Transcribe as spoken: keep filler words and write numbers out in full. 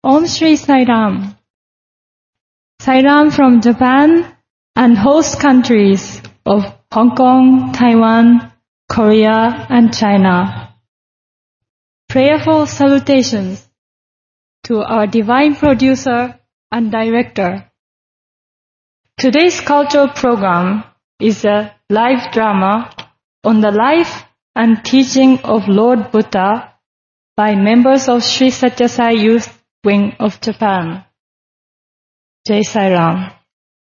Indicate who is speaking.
Speaker 1: Om Shri Sai Ram. Sai Ram from Japan and host countries of Hong Kong, Taiwan, Korea, and China. Prayerful salutations to our divine producer and director. Today's cultural program is a live drama on the life and teaching of Lord Buddha by members of Sri Sathya Sai Youth Wing of Japan. Jai Sai Ram.